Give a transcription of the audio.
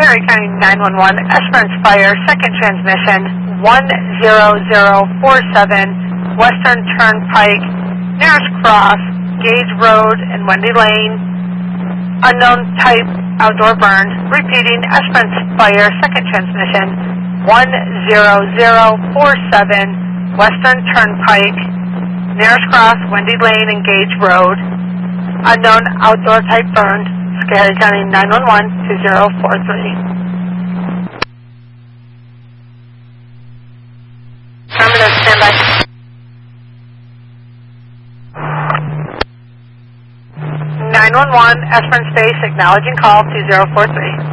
Schoharie County 911, Esperance Fire, second transmission, 10047, Western Turnpike, Nearest Cross, Gage Road, and Wendy Lane. Unknown type outdoor burn. Repeating, Esperance Fire, second transmission, 10047, Western Turnpike, Nearest Cross, Wendy Lane, and Gage Road. Unknown outdoor type burned. Schoharie County 911, 2043. Affirmative, standby. 911, Esperance Base, acknowledging call 2043.